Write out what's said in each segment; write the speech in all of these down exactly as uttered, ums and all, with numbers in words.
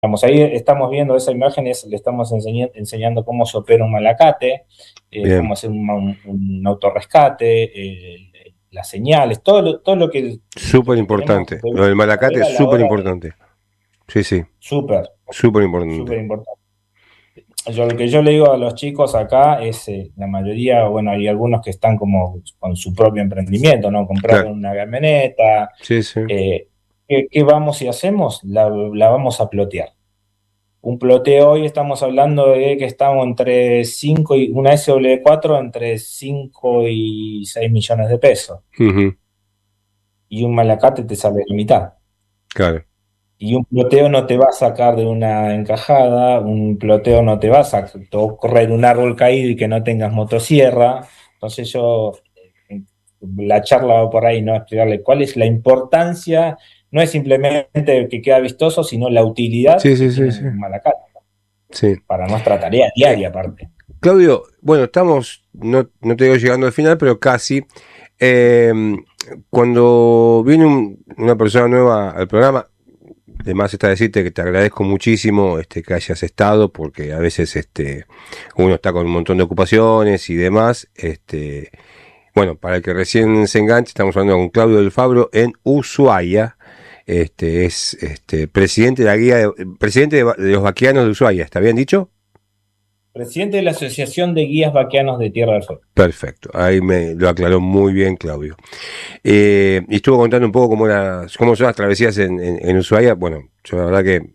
Digamos, ahí estamos viendo esa imagen, es, le estamos enseñando, enseñando cómo se opera un malacate, eh, Bien, cómo hacer un, un, un autorrescate, eh, las señales, todo lo, todo lo que, súper que tenemos importante. que Lo del malacate saber es a la súper hora de... importante. Sí, sí, Súper, súper importante. súper importante. Yo, lo que yo le digo a los chicos acá es, eh, la mayoría, bueno, hay algunos que están como con su propio emprendimiento, ¿no? Claro, Compraron una camioneta, sí, sí. eh, ¿qué, qué vamos y hacemos? La, la vamos a plotear. Un ploteo hoy estamos hablando de que estamos entre cinco y una S W cuatro entre cinco y seis millones de pesos. Ujú, Y un malacate te sale la mitad. claro. Y un ploteo no te va a sacar de una encajada, un ploteo no te va a sacar, correr un árbol caído y que no tengas motosierra. Entonces yo, eh, la charla va por ahí, ¿no? Explicarle cuál es la importancia, no es simplemente que queda vistoso, sino la utilidad Sí, que sí, tiene sí, sí. un malacate Sí. para nuestra tarea Eh, diaria aparte. Claudio, bueno, estamos, no, no te digo llegando al final, pero casi. Eh, Cuando viene un- una persona nueva al programa, además está decirte que te agradezco muchísimo este, que hayas estado, porque a veces este, uno está con un montón de ocupaciones y demás. Este, bueno, para el que recién se enganche, estamos hablando con Claudio del Fabro en Ushuaia. Este, es este, presidente de la guía de, presidente de, de los vaqueanos de Ushuaia, ¿está bien dicho? Presidente de la Asociación de Guías Vaqueanos de Tierra del Fuego. Perfecto, ahí me lo aclaró muy bien Claudio. Eh, y estuvo contando un poco cómo, era, cómo son las travesías en, en, en Ushuaia. Bueno, yo la verdad que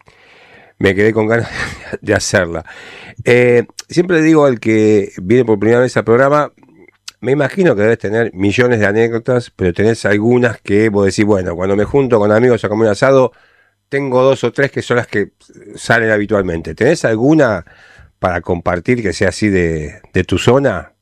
me quedé con ganas de hacerla. Eh, siempre le digo al que viene por primera vez al programa, me imagino que debes tener millones de anécdotas, pero tenés algunas que vos decís, bueno, cuando me junto con amigos a comer un asado, tengo dos o tres que son las que salen habitualmente. ¿Tenés alguna para compartir que sea así de, de tu zona?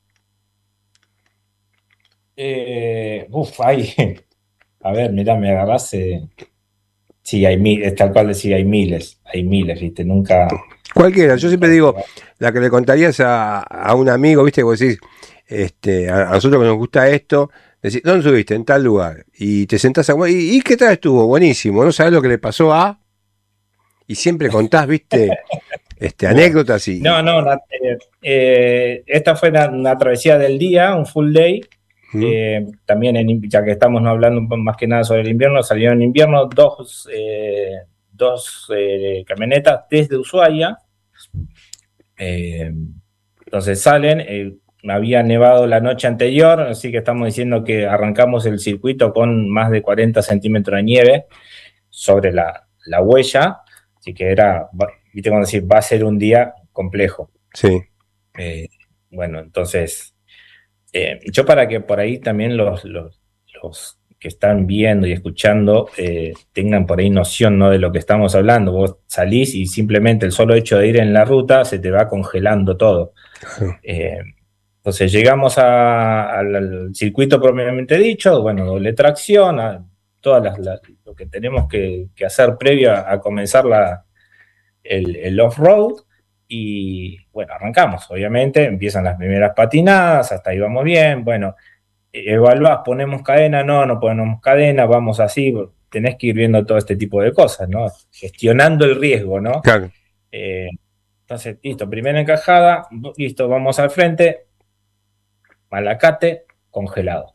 Eh, uf, hay, a ver, mirá, me agarrás. Eh, sí, hay miles, tal cual decía, hay miles, hay miles, ¿viste? Nunca, Cualquiera, yo siempre nunca se digo, va. la que le contarías a, a un amigo, viste, que vos decís, este, a, a nosotros que nos gusta esto, decís, ¿dónde subiste? En tal lugar. Y te sentás a ¿y, y qué tal estuvo? Buenísimo, ¿no sabes lo que le pasó a? Y siempre contás, viste, este, Bueno, anécdotas y. no, no, la- eh, eh, esta fue una, una travesía del día, un full day. ¿Mm? Eh, también, en, ya que estamos hablando un poco más que nada sobre el invierno, salieron en invierno dos, eh, dos eh, camionetas desde Ushuaia. Eh, entonces salen, eh, había nevado la noche anterior, así que estamos diciendo que arrancamos el circuito con más de cuarenta centímetros de nieve sobre la, la huella, así que era, viste cuando decir, va a ser un día complejo. Sí, Eh, bueno, entonces, eh, yo para que por ahí también los, los, los que están viendo y escuchando eh, tengan por ahí noción, ¿no? De lo que estamos hablando. Vos salís y simplemente el solo hecho de ir en la ruta se te va congelando todo. claro. Eh, entonces llegamos a- al, al circuito propiamente dicho, bueno, doble tracción, a todas las, las- lo que tenemos que, que hacer previo a, a comenzar la, el, el off-road. Y bueno, arrancamos, obviamente, empiezan las primeras patinadas, hasta ahí vamos bien, bueno, evaluás, ponemos cadena, no, no ponemos cadena, vamos así, tenés que ir viendo todo este tipo de cosas, ¿no? Gestionando el riesgo, ¿no? Claro. Eh, entonces, listo, primera encajada, listo, vamos al frente, malacate, congelado.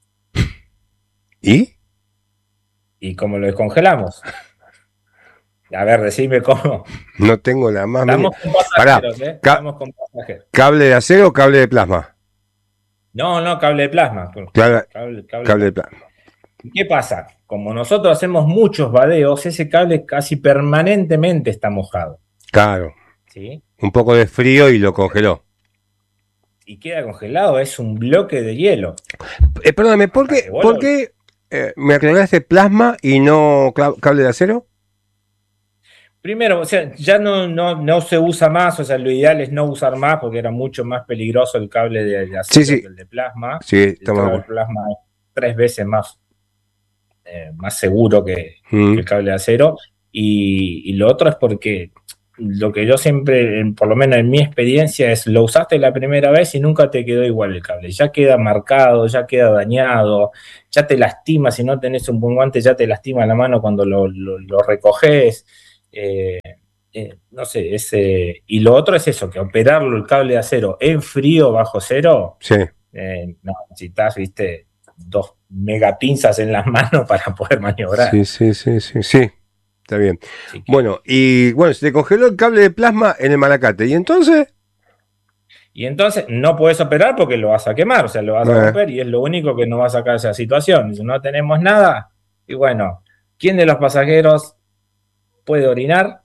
¿Y? ¿Y cómo lo descongelamos? A ver, decime cómo. No tengo la más mínima. Estamos con Pará, pasajeros, ¿eh? ca- Estamos con pasajeros. ¿cable de acero o cable de plasma? No, no, cable de plasma. Cable, Cable, cable de cable de plasma. plasma. ¿Y qué pasa? Como nosotros hacemos muchos vadeos, ese cable casi permanentemente está mojado, Claro. ¿sí? Un poco de frío y lo congeló. Y queda congelado, es un bloque de hielo. Eh, perdóname, ¿por Hasta que qué, vos por lo... qué eh, me aclaraste plasma y no cla- cable de acero? Primero, o sea, ya no, no, no se usa más, o sea, lo ideal es no usar más porque era mucho más peligroso el cable de, de Sí, acero sí, que el de plasma. sí, El estamos de cable de acuerdo. plasma es tres veces más, eh, más seguro que, que, Mm, el cable de acero. Y, y, lo otro es porque lo que yo siempre, por lo menos en mi experiencia, es lo usaste la primera vez y nunca te quedó igual el cable. Ya queda marcado, ya queda dañado, ya te lastima, si no tenés un buen guante, ya te lastima la mano cuando lo, lo, lo recoges. Eh, eh, no sé, es, eh, y lo otro es eso, que operarlo el cable de acero en frío bajo cero, Sí. eh, no, necesitas, viste, dos megapinzas en las manos para poder maniobrar. Sí, sí, sí, sí, sí. Está bien. Así que, Bueno, y bueno, se te congeló el cable de plasma en el malacate. ¿Y entonces? y entonces no puedes operar porque lo vas a quemar, o sea, lo vas a Eh, romper y es lo único que nos va a sacar de esa situación. Si no tenemos nada, y bueno, ¿quién de los pasajeros puede orinar?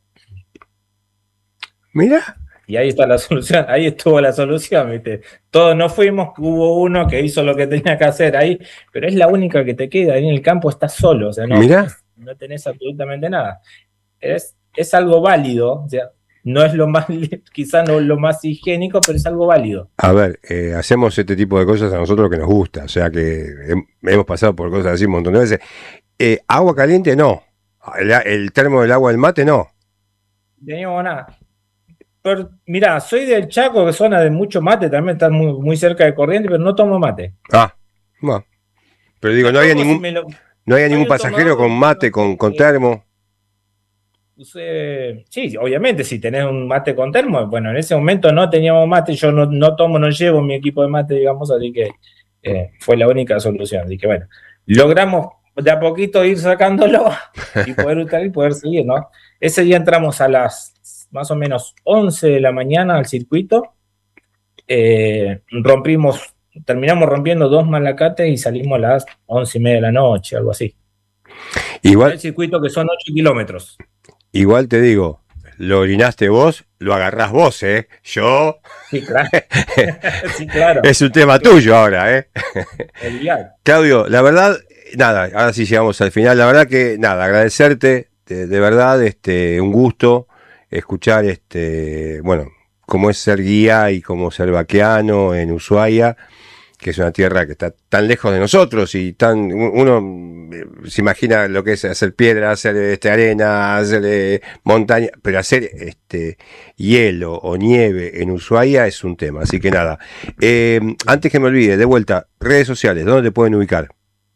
mira. Y ahí está la solución, ahí estuvo la solución, ¿viste? Todos nos fuimos, hubo uno que hizo lo que tenía que hacer ahí, pero es la única que te queda, ahí en el campo estás solo, o sea, no Mira. tenés, no tenés absolutamente nada. Es, es algo válido, o sea, no es lo más, quizás no lo más higiénico, pero es algo válido. A ver, eh, hacemos este tipo de cosas a nosotros que nos gusta. O sea que hem- hemos pasado por cosas así un montón de veces. Eh, agua caliente no. El, el termo del agua del mate no. Teníamos nada. Pero, mirá, soy del Chaco, que zona de mucho mate, también está muy, muy cerca de Corrientes, pero no tomo mate. Ah, bueno. Pero digo, Lo no había tomo si ningún, me lo... no había Soy ningún un pasajero tomador con de... mate, con, con termo. Usé, sí, obviamente, si tenés un mate con termo, bueno, en ese momento no teníamos mate, yo no, no tomo, no llevo mi equipo de mate, digamos, así que eh, fue la única solución. Así que bueno, logramos de a poquito ir sacándolo y poder usar y poder seguir, ¿no? Ese día entramos a las más o menos once de la mañana al circuito, eh, rompimos, terminamos rompiendo dos malacates y salimos a las once y media de la noche, algo así. Igual, El circuito que son ocho kilómetros. igual te digo, lo orinaste vos, lo agarrás vos, ¿eh? Yo. Sí, claro. Sí, claro. Es un tema Claro. tuyo ahora, ¿eh? Olvidar. Claudio, la verdad, nada, ahora sí llegamos al final. La verdad que, nada, agradecerte, de, de verdad, este, un gusto escuchar, este, bueno, cómo es ser guía y cómo ser vaqueano en Ushuaia, que es una tierra que está tan lejos de nosotros y tan, uno se imagina lo que es hacer piedra, hacer este, arena, hacer eh, montaña, pero hacer este hielo o nieve en Ushuaia es un tema. Así que nada, eh, antes que me olvide, de vuelta, redes sociales, ¿dónde te pueden ubicar?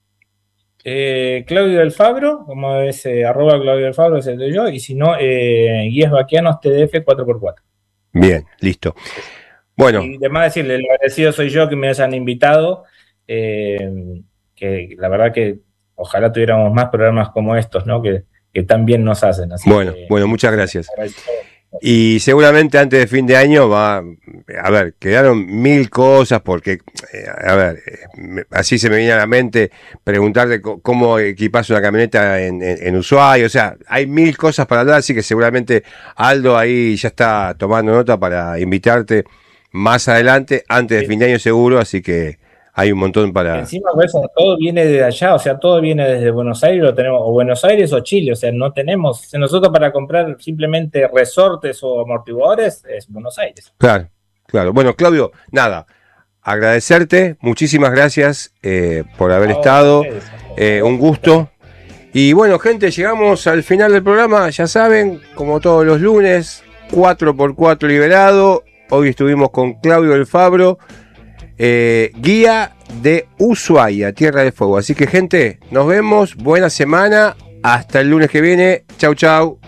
Eh, Claudio del Fabro, como es eh, arroba Claudio del Fabro, ese soy yo, y si no, eh, Guías Vaquianos T D F cuatro por cuatro. Bien, listo. Bueno, Y además decirle, lo agradecido soy yo que me hayan invitado, eh, que la verdad que ojalá tuviéramos más programas como estos, ¿no? Que, que tan bien nos hacen. Así bueno, que bueno, muchas gracias. agradecido. Y seguramente antes de fin de año va, a ver, quedaron mil cosas porque, eh, a ver, eh, así se me viene a la mente preguntarte co- cómo equipas una camioneta en, en, en Ushuaia, o sea, hay mil cosas para hablar, así que seguramente Aldo ahí ya está tomando nota para invitarte más adelante, antes de fin de año seguro, así que hay un montón para... Encima por eso todo viene de allá, o sea, todo viene desde Buenos Aires, lo tenemos, o Buenos Aires o Chile, o sea, no tenemos, nosotros para comprar simplemente resortes o amortiguadores es Buenos Aires. Claro, claro. Bueno, Claudio, nada, agradecerte, muchísimas gracias eh, por haber Ahora, estado, ustedes, eh, un gusto. Y bueno, gente, llegamos al final del programa, ya saben, como todos los lunes, cuatro por cuatro liberado. Hoy estuvimos con Claudio del Fabro, eh, guía de Ushuaia, Tierra del Fuego. Así que, gente, nos vemos, buena semana, hasta el lunes que viene. Chau, chau.